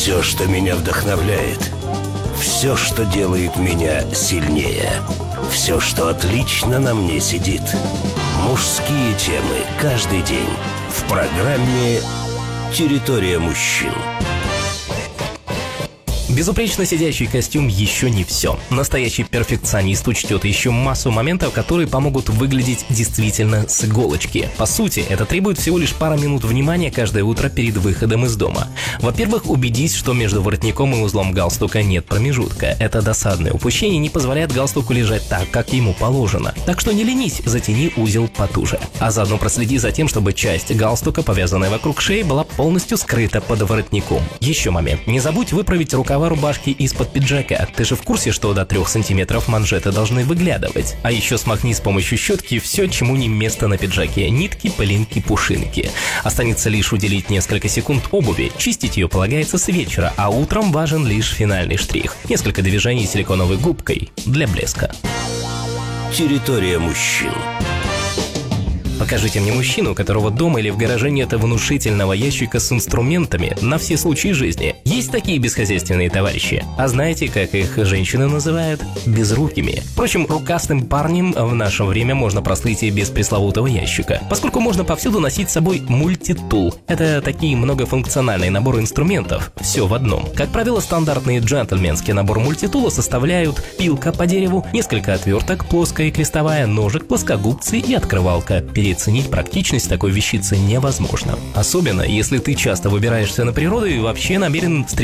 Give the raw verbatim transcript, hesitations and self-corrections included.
Все, что меня вдохновляет, все, что делает меня сильнее, все, что отлично на мне сидит. Мужские темы каждый день в программе «Территория мужчин». Безупречно сидящий костюм еще не все. Настоящий перфекционист учтет еще массу моментов, которые помогут выглядеть действительно с иголочки. По сути, это требует всего лишь пара минут внимания каждое утро перед выходом из дома. Во-первых, убедись, что между воротником и узлом галстука нет промежутка. Это досадное упущение не позволяет галстуку лежать так, как ему положено. Так что не ленись, затяни узел потуже. А заодно проследи за тем, чтобы часть галстука, повязанная вокруг шеи, была полностью скрыта под воротником. Еще момент. Не забудь выправить рукава рубашки из-под пиджака. Ты же в курсе, что до трех сантиметров манжеты должны выглядывать. А еще смахни с помощью щетки все, чему не место на пиджаке. Нитки, пылинки, пушинки. Останется лишь уделить несколько секунд обуви. Чистить ее полагается с вечера, а утром важен лишь финальный штрих. Несколько движений силиконовой губкой для блеска. Территория мужчин. Покажите мне мужчину, у которого дома или в гараже нет внушительного ящика с инструментами на все случаи жизни. Есть такие бесхозяйственные товарищи. А знаете, как их женщины называют? Безрукими. Впрочем, рукастым парнем в наше время можно прослыть и без пресловутого ящика, поскольку можно повсюду носить с собой мультитул. Это такие многофункциональные наборы инструментов, все в одном. Как правило, стандартный джентльменский набор мультитула составляют пилка по дереву, несколько отверток, плоская и крестовая, ножик, плоскогубцы и открывалка. Переоценить практичность такой вещицы невозможно. Особенно, если ты часто выбираешься на природу и вообще намерен встретиться